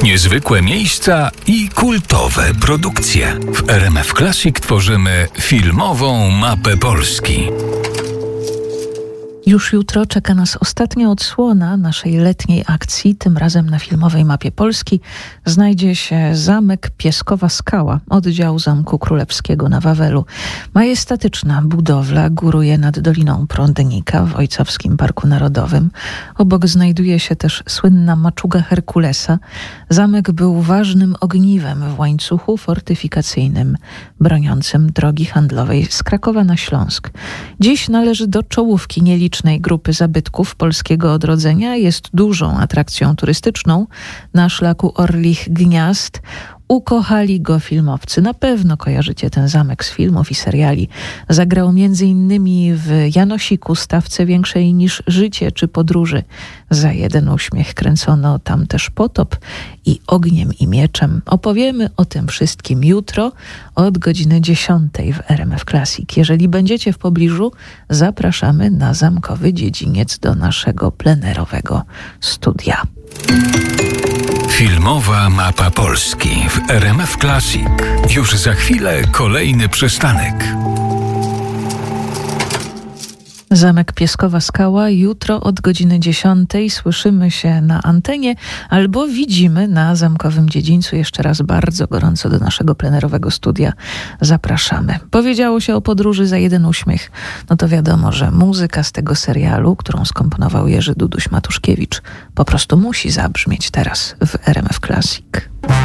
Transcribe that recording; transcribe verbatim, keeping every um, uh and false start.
Niezwykłe miejsca i kultowe produkcje. W R M F Classic tworzymy filmową mapę Polski. Już jutro czeka nas ostatnia odsłona naszej letniej akcji. Tym razem na filmowej mapie Polski znajdzie się zamek Pieskowa Skała, oddział Zamku Królewskiego na Wawelu. Majestatyczna budowla góruje nad Doliną Prądnika w Ojcowskim Parku Narodowym. Obok znajduje się też słynna maczuga Herkulesa. Zamek był ważnym ogniwem w łańcuchu fortyfikacyjnym broniącym drogi handlowej z Krakowa na Śląsk. Dziś należy do czołówki nielicznej grupy zabytków polskiego odrodzenia. Jest dużą atrakcją turystyczną na szlaku Orlich Gniazd. Ukochali go filmowcy. Na pewno kojarzycie ten zamek z filmów i seriali. Zagrał między innymi w Janosiku, stawce większej niż życie czy podróży. Za jeden uśmiech kręcono tam też Potop i Ogniem i Mieczem. Opowiemy o tym wszystkim jutro od godziny dziesiątej w R M F Classic. Jeżeli będziecie w pobliżu, zapraszamy na Zamkowy Dziedziniec do naszego plenerowego studia. Filmowa mapa Polski w R M F Classic. Już za chwilę kolejny przystanek. Zamek Pieskowa Skała jutro od godziny dziesiątej. Słyszymy się na antenie albo widzimy na Zamkowym Dziedzińcu. Jeszcze raz bardzo gorąco do naszego plenerowego studia zapraszamy. Powiedziało się o podróży za jeden uśmiech. No to wiadomo, że muzyka z tego serialu, którą skomponował Jerzy Duduś Matuszkiewicz, po prostu musi zabrzmieć teraz w R M F Classic.